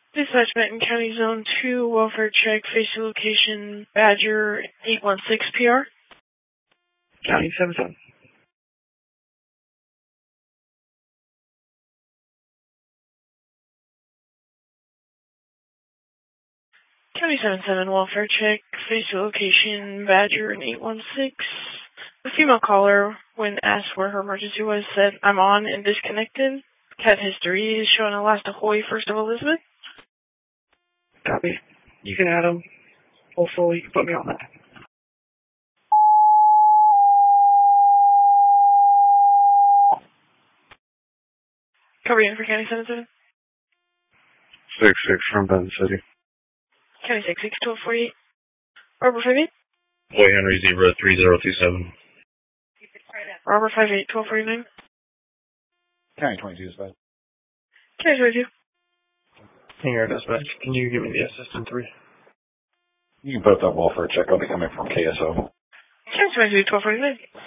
Dispatch Benton County Zone 2, welfare check, facial location, Badger 816 PR. County 77. County 77, welfare check, facial location, Badger 816. The female caller, when asked where her emergency was, said, "I'm on and disconnected." Cat history is showing a last Ahoy, first of Elizabeth. Copy. You can add them. Hopefully, you can put me on that. Cover in for County 77. 6-6 from Benton City. County 66, 1248. Robert 58. Boy Henry Zebra 3027. Robert 58, 1249. County 22 dispatch. County 22. Here, dispatch. Can you give me the assistant 3? You can put up welfare check. I'll be coming from KSO. County 22, 1249.